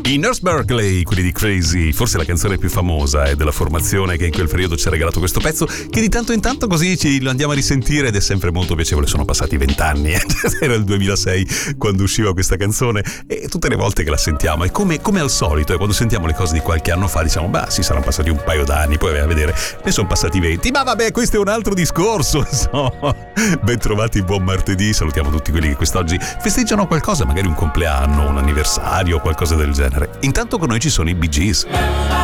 I Nurse Berkeley, quelli di Crazy, forse la canzone più famosa è della formazione che in quel periodo ci ha regalato questo pezzo, che di tanto in tanto così ci lo andiamo a risentire ed è sempre molto piacevole. Sono passati 20 anni, era il 2006 quando usciva questa canzone e tutte le volte che la sentiamo è come al solito, quando sentiamo le cose di qualche anno fa diciamo beh sì, saranno passati un paio d'anni, poi vai a vedere ne sono passati 20, ma vabbè, questo è un altro discorso, insomma. Ben trovati, buon martedì, salutiamo tutti quelli che quest'oggi festeggiano qualcosa, magari un compleanno, un anniversario o qualcosa del genere. Intanto con noi ci sono i Bee Gees.